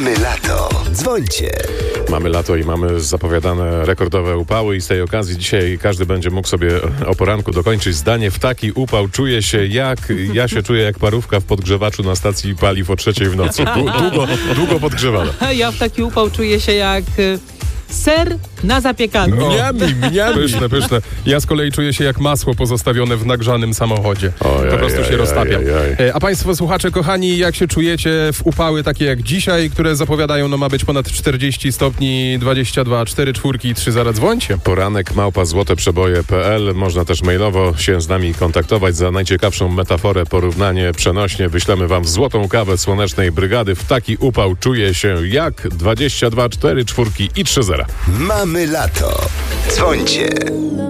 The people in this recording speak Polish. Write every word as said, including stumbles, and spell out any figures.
My lato. Dzwońcie. Mamy lato i mamy zapowiadane rekordowe upały i z tej okazji dzisiaj każdy będzie mógł sobie o poranku dokończyć zdanie: w taki upał czuję się jak... Ja się czuję jak parówka w podgrzewaczu na stacji paliw o trzeciej w nocy. Długo, długo podgrzewana. Ja w taki upał czuję się jak y, ser na zapiekankę. Mniami, mniami. Pyszne, pyszne. Ja z kolei czuję się jak masło pozostawione w nagrzanym samochodzie. Ojej, po prostu się ojej, roztapiam. ojej, ojej. E, A państwo słuchacze kochani, jak się czujecie w upały takie jak dzisiaj, które zapowiadają, no ma być ponad czterdzieści stopni, dwadzieścia dwa, cztery czwórki i trzy zera, dzwońcie. Poranek małpa złoteprzeboje kropka pe el. Można też mailowo się z nami kontaktować. Za najciekawszą metaforę, porównanie, przenośnie wyślemy wam złotą kawę Słonecznej Brygady. W taki upał czuję się jak dwadzieścia dwa, cztery czwórki i trzy zera. Mamy lato. Dzwońcie.